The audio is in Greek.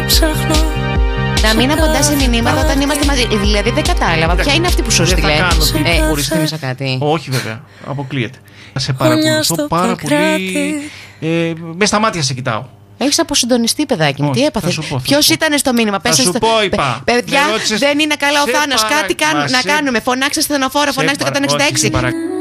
ψάχνω. Να μην απαντάς σε μηνύματα όταν είμαστε μαζί. Δηλαδή δεν κατάλαβα. Ποια είναι αυτή που σου στείλε? Μπορείς να θύμισα κάτι? Όχι βέβαια, αποκλείεται. Σε παρακολουθώ πάρα πολύ. Με στα μάτια σε κοιτάω. Έχεις αποσυντονιστεί, παιδάκι μου. Τι έπαθες? Ποιος ήταν στο μήνυμα? Θα σου πω, είπα. Παιδιά, δεν είναι καλά ο Θάνος. Κάτι να κάνουμε. Φωνάξτε στενοφόρο, φωνάξτε το 166.